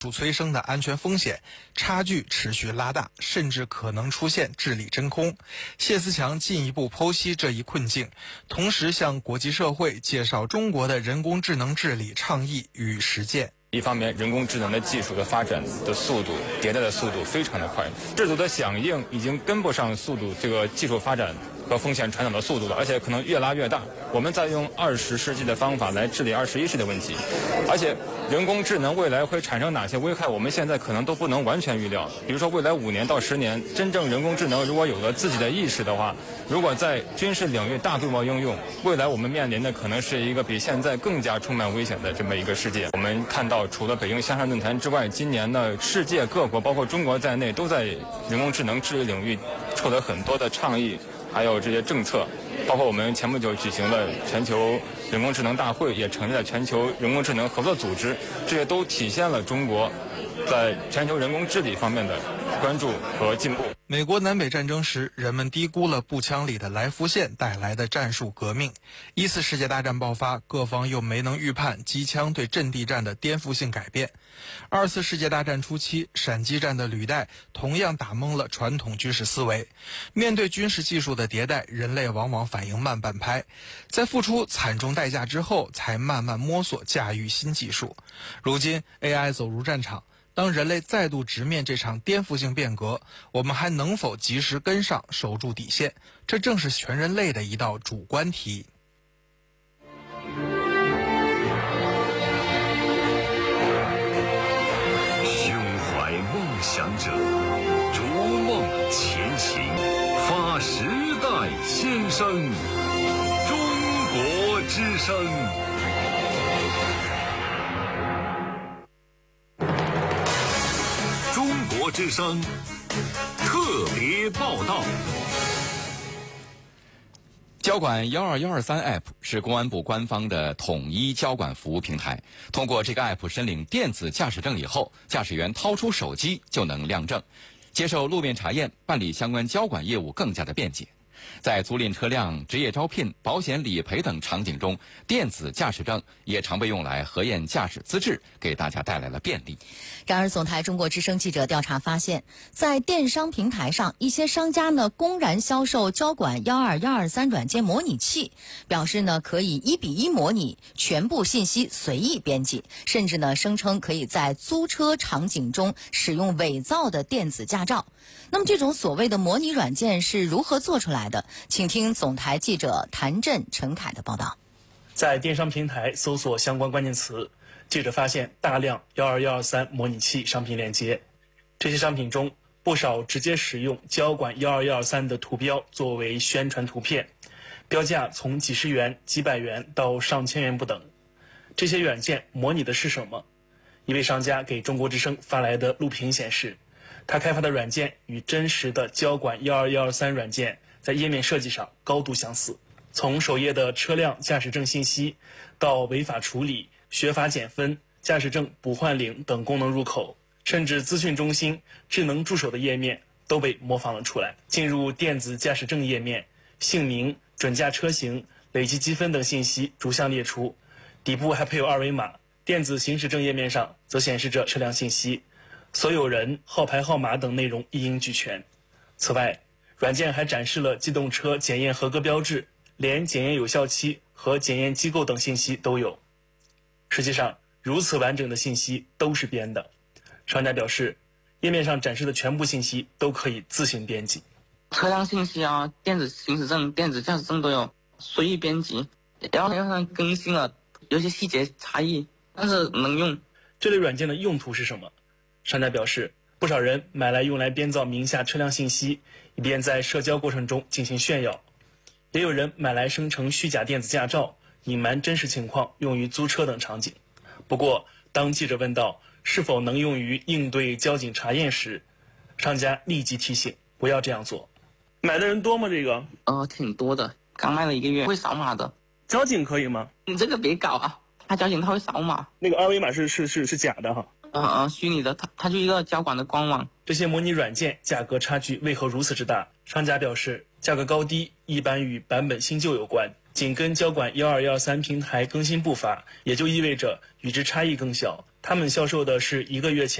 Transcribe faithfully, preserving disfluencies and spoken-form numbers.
助催生的安全风险差距持续拉大，甚至可能出现治理真空。谢思强进一步剖析这一困境，同时向国际社会介绍中国的人工智能治理倡议与实践。 一方面，人工智能的技术的发展的速度、迭代的速度非常的快，制度的响应已经跟不上速度这个技术发展和风险传导的速度了，而且可能越拉越大。我们在用二十世纪的方法来治理二十一世纪的问题，而且人工智能未来会产生哪些危害，我们现在可能都不能完全预料。比如说，未来五年到十年，真正人工智能如果有了自己的意识的话，如果在军事领域大规模应用，未来我们面临的可能是一个比现在更加充满危险的这么一个世界。我们看到，除了北京香山论坛之外，今年呢，世界各国包括中国在内，都在人工智能治理领域出了很多的倡议，还有这些政策。包括我们前不久举行的全球人工智能大会，也成立了全球人工智能合作组织，这些都体现了中国在全球人工治理方面的关注和进步。 美国南北战争时，人们低估了步枪里的来福线带来的战术革命。一次世界大战爆发，各方又没能预判机枪对阵地战的颠覆性改变。二次世界大战初期，闪击战的履带同样打懵了传统军事思维。面对军事技术的迭代，人类往往反应慢半拍，在付出惨重代价之后，才慢慢摸索驾驭新技术。如今 A I 走入战场，当人类再度直面这场颠覆性变革，我们还能否及时跟上，守住底线？这正是全人类的一道主观题。 胸怀梦想者，逐梦前行，发时代先声，中国之声。中国之声特别报道。 交管一二一二三 App 是公安部官方的统一交管服务平台。通过这个 App 申领电子驾驶证以后，驾驶员掏出手机就能亮证，接受路面查验，办理相关交管业务更加的便捷。在租赁车辆、职业招聘、保险理赔等场景中，电子驾驶证也常被用来核验驾驶资质，给大家带来了便利。 然而，总台中国之声记者调查发现，在电商平台上，一些商家呢公然销售交管一二一二三软件模拟器，表示呢可以一比一模拟，全部信息随意编辑，甚至呢声称可以在租车场景中使用伪造的电子驾照。那么，这种所谓的模拟软件是如何做出来的？请听总台记者谭震、陈凯的报道。 在电商平台搜索相关关键词，记者发现大量一二一二三模拟器商品链接。这些商品中，不少直接使用交管一二一二三的图标作为宣传图片，标价从几十元、几百元到上千元不等。这些软件模拟的是什么？一位商家给中国之声发来的录屏显示，他开发的软件与真实的交管一二一二三软件在页面设计上高度相似，从首页的车辆驾驶证信息到违法处理、学法减分、驾驶证补换领等功能入口，甚至资讯中心、智能助手的页面都被模仿了出来。进入电子驾驶证页面，姓名、准驾车型、累计积分等信息逐项列出，底部还配有二维码。电子行驶证页面上则显示着车辆信息，所有人、号牌号码等内容一应俱全。此外，软件还展示了机动车检验合格标志，连检验有效期和检验机构等信息都有。实际上，如此完整的信息都是编的。商家表示，页面上展示的全部信息都可以自行编辑。 车辆信息啊、电子行驶证、电子驾驶证都有，随意编辑。然后上更新了，有些细节差异，但是能用。 这类软件的用途是什么？商家表示，不少人买来用来编造名下车辆信息，以便在社交过程中进行炫耀；也有人买来生成虚假电子驾照，隐瞒真实情况，用于租车等场景。不过，当记者问到是否能用于应对交警查验时，商家立即提醒不要这样做。买的人多吗？这个？ 呃，挺多的，刚卖了一个月，会扫码的。 交警可以吗？ 你这个别搞啊，他交警他会扫码。 那个二维码是是是是假的哈。 呃呃，虚拟的，它它就一个交管的官网。 这些模拟软件价格差距为何如此之大？商家表示，价格高低一般与版本新旧有关，紧跟交管一二一二三平台更新步伐，也就意味着与之差异更小， 他们销售的是一个月前